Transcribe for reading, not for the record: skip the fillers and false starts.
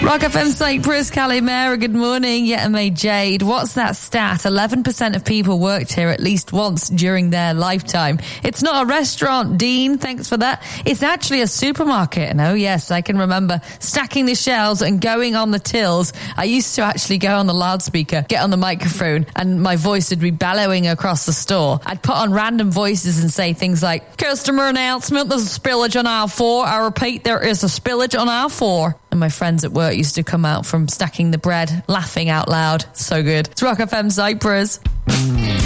Rock FM Cyprus, Calimera, good morning. Yetame Jade. What's that stat? 11% of people worked here at least once during their lifetime. It's not a restaurant, Dean. Thanks for that. It's actually a supermarket. And oh yes, I can remember stacking the shelves and going on the tills. I used to actually go on the loudspeaker, get on the microphone, and my voice would be bellowing across the store. I'd put on random voices and say things like, customer announcement, there's a spillage on aisle 4. I repeat, there is a spillage on aisle 4. And my friends at work used to come out from stacking the bread, laughing out loud. So good. It's Rock FM Cyprus.